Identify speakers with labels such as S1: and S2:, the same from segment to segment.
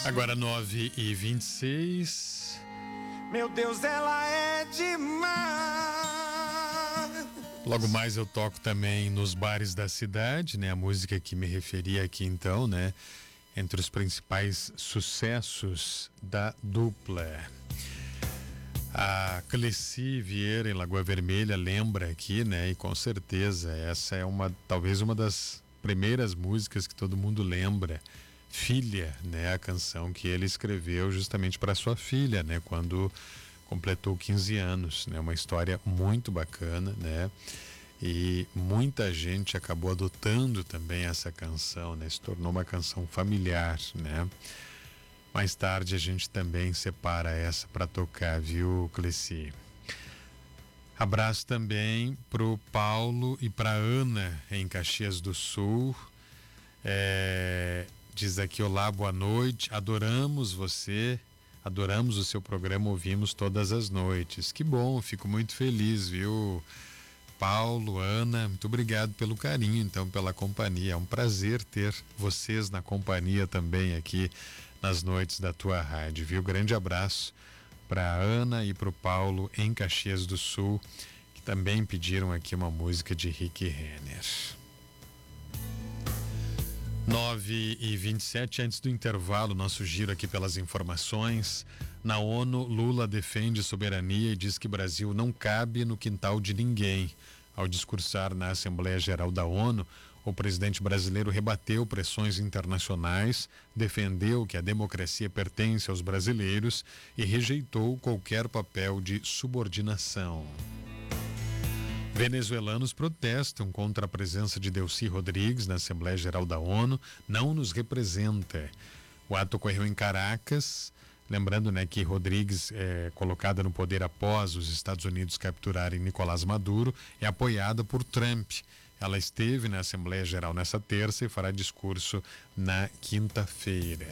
S1: Agora 9h26.
S2: Meu Deus, ela é demais.
S1: Logo mais eu toco também nos bares da cidade, né? A música que me referi aqui então, né? Entre os principais sucessos da dupla. A Cleci Vieira em Lagoa Vermelha lembra aqui, né? E com certeza essa é talvez uma das primeiras músicas que todo mundo lembra. Filha, né? A canção que ele escreveu justamente para sua filha, né? Quando completou 15 anos, né? Uma história muito bacana, né? E muita gente acabou adotando também essa canção, né? Se tornou uma canção familiar, né? Mais tarde a gente também separa essa para tocar, viu, Cleci? Abraço também pro Paulo e pra Ana em Caxias do Sul. Diz aqui: olá, boa noite, adoramos você, adoramos o seu programa, ouvimos todas as noites. Que bom, fico muito feliz, viu, Paulo, Ana, muito obrigado pelo carinho, então, pela companhia. É um prazer ter vocês na companhia também aqui nas noites da tua rádio, viu? Grande abraço para Ana e para o Paulo em Caxias do Sul, que também pediram aqui uma música de Rick Renner. 9h27, antes do intervalo, nosso giro aqui pelas informações. Na ONU, Lula defende soberania e diz que Brasil não cabe no quintal de ninguém. Ao discursar na Assembleia Geral da ONU, o presidente brasileiro rebateu pressões internacionais, defendeu que a democracia pertence aos brasileiros e rejeitou qualquer papel de subordinação. Venezuelanos protestam contra a presença de Delcy Rodrigues na Assembleia Geral da ONU, não nos representa. O ato ocorreu em Caracas, lembrando, né, que Rodrigues é colocada no poder após os Estados Unidos capturarem Nicolás Maduro, é apoiada por Trump. Ela esteve na Assembleia Geral nessa terça e fará discurso na quinta-feira.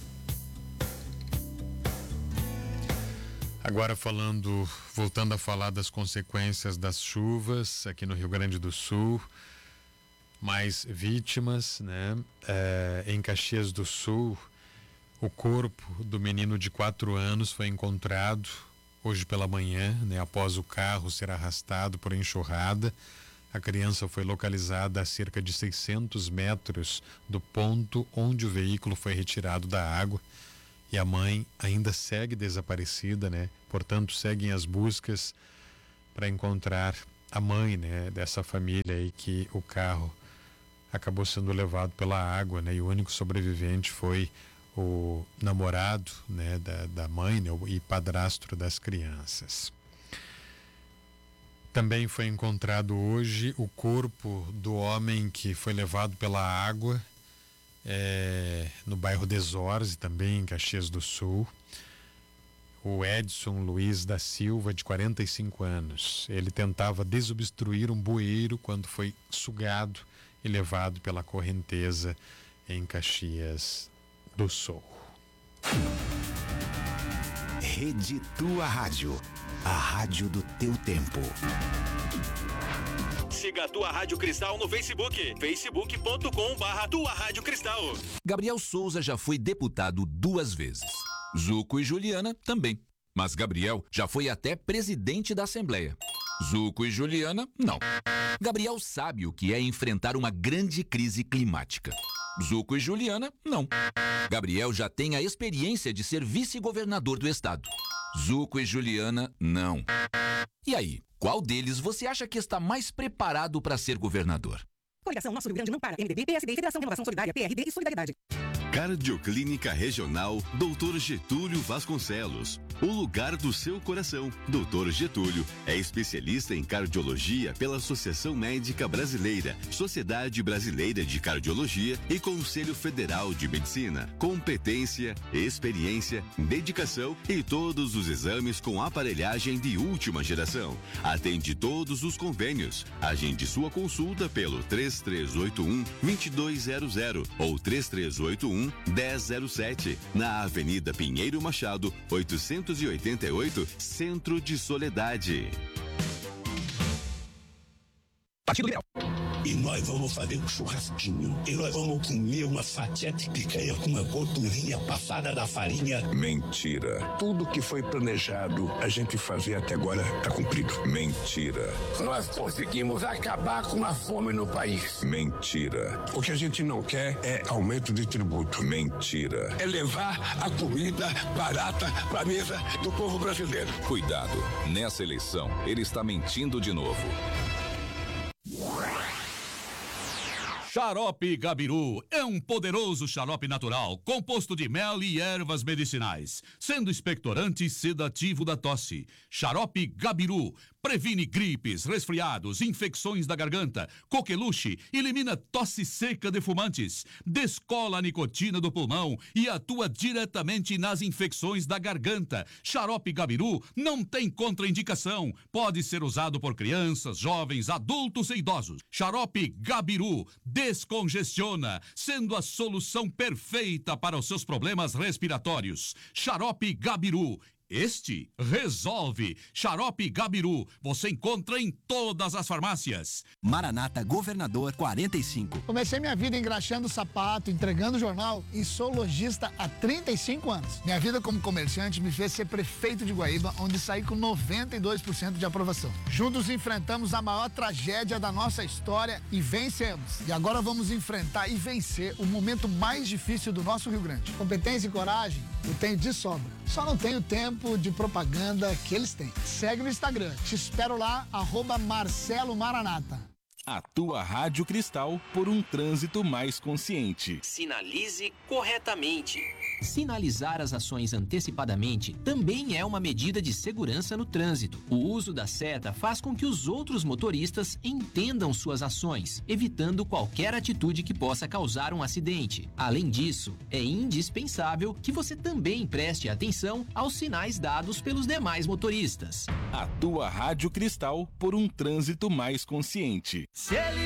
S1: Agora voltando a falar das consequências das chuvas aqui no Rio Grande do Sul, mais vítimas, né? Em Caxias do Sul, o corpo do menino de 4 anos foi encontrado hoje pela manhã, né? Após o carro ser arrastado por enxurrada. A criança foi localizada a cerca de 600 metros do ponto onde o veículo foi retirado da água. E a mãe ainda segue desaparecida, né? Portanto, seguem as buscas para encontrar a mãe, né? Dessa família aí que o carro acabou sendo levado pela água, né? E o único sobrevivente foi o namorado, né? Da mãe, né? E padrasto das crianças. Também foi encontrado hoje o corpo do homem que foi levado pela água no bairro Desorze, também em Caxias do Sul. O Edson Luiz da Silva, de 45 anos. Ele tentava desobstruir um bueiro quando foi sugado e levado pela correnteza em Caxias do Sul.
S3: Rede Tua Rádio, a rádio do teu tempo.
S4: Siga a Tua Rádio Cristal no Facebook, facebook.com/Tua Rádio Cristal.
S5: Gabriel Souza já foi deputado 2 vezes. Zuco e Juliana também. Mas Gabriel já foi até presidente da Assembleia. Zuco e Juliana, não. Gabriel sabe o que é enfrentar uma grande crise climática. Zuco e Juliana, não. Gabriel já tem a experiência de ser vice-governador do estado. Zuco e Juliana, não. E aí, qual deles você acha que está mais preparado para ser governador?
S6: Coligação Nosso Rio Grande Não Para, MDB, PSD, Federação Renovação Solidária, PRD e Solidariedade.
S7: Cardioclínica Regional Dr. Getúlio Vasconcelos. O lugar do seu coração. Dr. Getúlio é especialista em cardiologia pela Associação Médica Brasileira, Sociedade Brasileira de Cardiologia e Conselho Federal de Medicina. Competência, experiência, dedicação e todos os exames com aparelhagem de última geração. Atende todos os convênios. Agende sua consulta pelo 3381-2200 ou 3381-1007, na Avenida Pinheiro Machado, 888, Centro de Soledade.
S6: Partido Liberal.
S8: E nós vamos fazer um churrasquinho. E nós vamos comer uma fatia de picanha com uma gordurinha passada na farinha.
S9: Mentira. Tudo que foi planejado a gente fazer até agora está cumprido. Mentira.
S8: Nós conseguimos acabar com a fome no país.
S9: Mentira. O que a gente não quer é aumento de tributo. Mentira.
S8: É levar a comida barata para a mesa do povo brasileiro.
S5: Cuidado, nessa eleição ele está mentindo de novo.
S10: Xarope Gabiru é um poderoso xarope natural, composto de mel e ervas medicinais, sendo expectorante e sedativo da tosse. Xarope Gabiru previne gripes, resfriados, infecções da garganta, coqueluche, elimina tosse seca de fumantes, descola a nicotina do pulmão e atua diretamente nas infecções da garganta. Xarope Gabiru não tem contraindicação, pode ser usado por crianças, jovens, adultos e idosos. Xarope Gabiru descongestiona, sendo a solução perfeita para os seus problemas respiratórios. Xarope Gabiru. Este resolve. Xarope Gabiru, você encontra em todas as farmácias.
S11: Maranata Governador 45.
S12: Comecei minha vida engraxando sapato, entregando jornal e sou lojista há 35 anos. Minha vida como comerciante me fez ser prefeito de Guaíba, onde saí com 92% de aprovação. Juntos enfrentamos a maior tragédia da nossa história e vencemos. E agora vamos enfrentar e vencer o momento mais difícil do nosso Rio Grande. Competência e coragem eu tenho de sobra. Só não tenho tempo de propaganda que eles têm. Segue no Instagram. Te espero lá, @Marcelo Maranata.
S13: A tua Rádio Cristal por um trânsito mais consciente.
S14: Sinalize corretamente.
S15: Sinalizar as ações antecipadamente também é uma medida de segurança no trânsito. O uso da seta faz com que os outros motoristas entendam suas ações, evitando qualquer atitude que possa causar um acidente. Além disso, é indispensável que você também preste atenção aos sinais dados pelos demais motoristas.
S13: A tua Rádio Cristal por um trânsito mais consciente.
S16: Se ele